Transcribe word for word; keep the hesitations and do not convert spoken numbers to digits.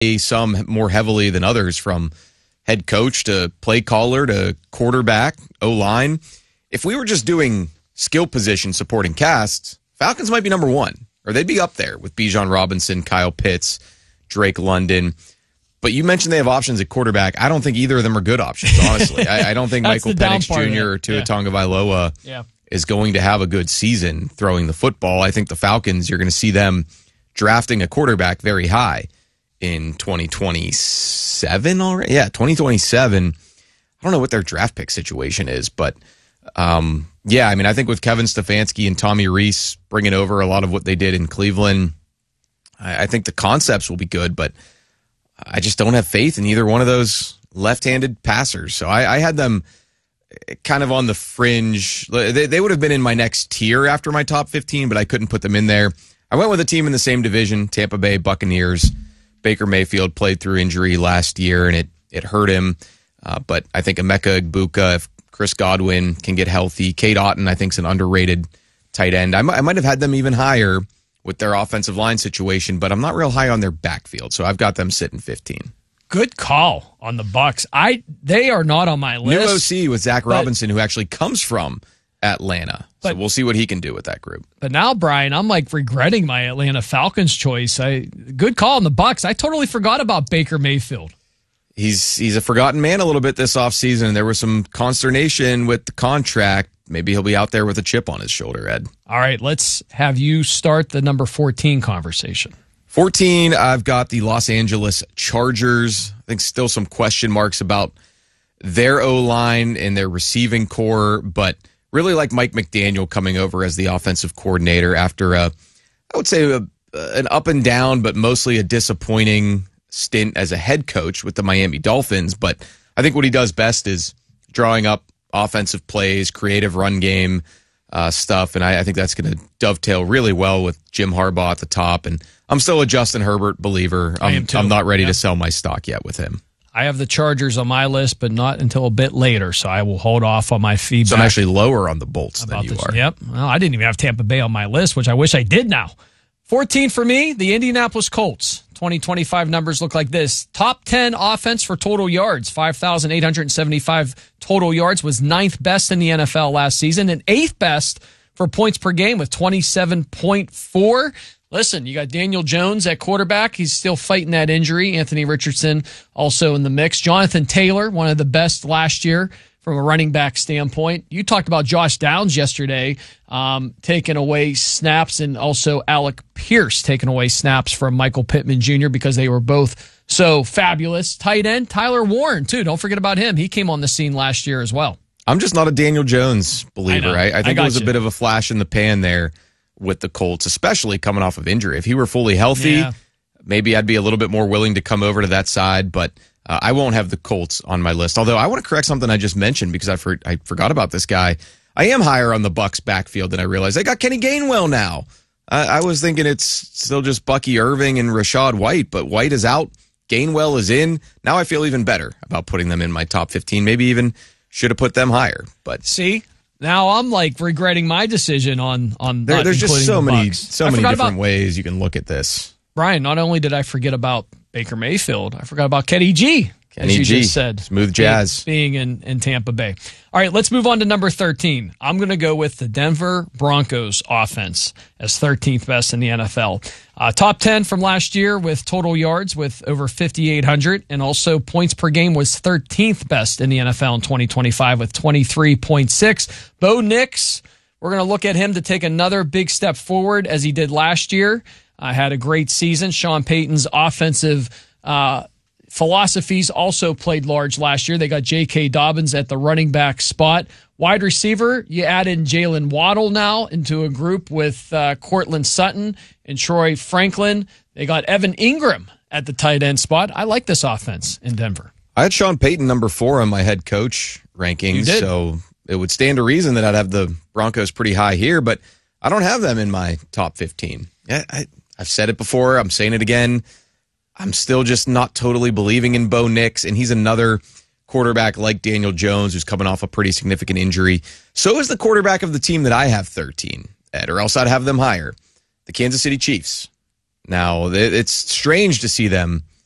some more heavily than others, from head coach to play caller to quarterback, O-line. If we were just doing skill position supporting casts, Falcons might be number one, or they'd be up there with Bijan Robinson, Kyle Pitts, Drake London. But you mentioned they have options at quarterback. I don't think either of them are good options, honestly. I, I don't think Michael Penix Junior or Tua yeah. Tagovailoa yeah. is going to have a good season throwing the football. I think the Falcons, you're going to see them drafting a quarterback very high in twenty twenty-seven already. Yeah, twenty twenty-seven. I don't know what their draft pick situation is, but um, yeah, I mean, I think with Kevin Stefanski and Tommy Rees bringing over a lot of what they did in Cleveland, I, I think the concepts will be good, but I just don't have faith in either one of those left-handed passers. So I, I had them kind of on the fringe. They, they would have been in my next tier after my top fifteen, but I couldn't put them in there. I went with a team in the same division, Tampa Bay Buccaneers. Baker Mayfield played through injury last year, and it it hurt him. Uh, but I think Emeka Egbuka, if Chris Godwin can get healthy, Cade Otton, I think, is an underrated tight end. I, m- I might have had them even higher with their offensive line situation, but I'm not real high on their backfield, so I've got them sitting fifteen. Good call on the Bucs. I They are not on my list. New O C with Zach Robinson, but, who actually comes from Atlanta. But, so we'll see what he can do with that group. But now, Brian, I'm like regretting my Atlanta Falcons choice. I Good call on the Bucs. I totally forgot about Baker Mayfield. He's he's a forgotten man a little bit this offseason. There was some consternation with the contract. Maybe he'll be out there with a chip on his shoulder, Ed. All right, let's have you start the number fourteen conversation. fourteen, I've got the Los Angeles Chargers. I think still some question marks about their O-line and their receiving core, but really like Mike McDaniel coming over as the offensive coordinator after a, I would say, a, an up and down, but mostly a disappointing stint as a head coach with the Miami Dolphins. But I think what he does best is drawing up offensive plays, creative run game uh, stuff, and I, I think that's going to dovetail really well with Jim Harbaugh at the top. And I'm still a Justin Herbert believer. I'm, I am too. I'm not ready yep. to sell my stock yet with him. I have the Chargers on my list, but not until a bit later, so I will hold off on my feedback. So I'm actually lower on the Bolts than you this. are. Yep. Well, I didn't even have Tampa Bay on my list, which I wish I did now. fourteen for me, the Indianapolis Colts. twenty twenty-five numbers look like this. Top ten offense for total yards. five thousand eight hundred seventy-five total yards was ninth best in the N F L last season and eighth best for points per game with twenty-seven point four. Listen, you got Daniel Jones at quarterback. He's still fighting that injury. Anthony Richardson also in the mix. Jonathan Taylor, one of the best last year from a running back standpoint. You talked about Josh Downs yesterday, um, taking away snaps, and also Alec Pierce taking away snaps from Michael Pittman Junior because they were both so fabulous. Tight end, Tyler Warren, too. Don't forget about him. He came on the scene last year as well. I'm just not a Daniel Jones believer. I, I, I think I it was you. a bit of a flash in the pan there with the Colts, especially coming off of injury. If he were fully healthy, yeah. maybe I'd be a little bit more willing to come over to that side, but uh, I won't have the Colts on my list. Although I want to correct something I just mentioned because I, for, I forgot about this guy. I am higher on the Bucs backfield than I realized. They got Kenny Gainwell now. I, I was thinking it's still just Bucky Irving and Rashad White, but White is out. Gainwell is in. Now I feel even better about putting them in my top fifteen. Maybe even should have put them higher. But see, now I'm like regretting my decision on on. There, there's just so many, Bucs. so I many different about, ways you can look at this. Brian, not only did I forget about Baker Mayfield, I forgot about Kenny G. Kenny as you G, just said, smooth jazz, being, being in, in Tampa Bay. All right, let's move on to number thirteen. I'm going to go with the Denver Broncos offense as thirteenth best in the N F L. Uh, top ten from last year with total yards with over fifty-eight hundred, and also points per game was thirteenth best in the N F L in twenty twenty-five with twenty-three point six. Bo Nix, we're going to look at him to take another big step forward as he did last year. Uh, had a great season. Sean Payton's offensive uh philosophies also played large last year. They got J K. Dobbins at the running back spot. Wide receiver, you add in Jalen Waddle now into a group with uh, Cortland Sutton and Troy Franklin. They got Evan Ingram at the tight end spot. I like this offense in Denver. I had Sean Payton number four on my head coach rankings, so it would stand to reason that I'd have the Broncos pretty high here, but I don't have them in my top fifteen. Yeah, I, I've said it before. I'm saying it again. I'm still just not totally believing in Bo Nix, and he's another quarterback like Daniel Jones who's coming off a pretty significant injury. So is the quarterback of the team that I have thirteen, Ed, or else I'd have them higher, the Kansas City Chiefs. Now, it's strange to see them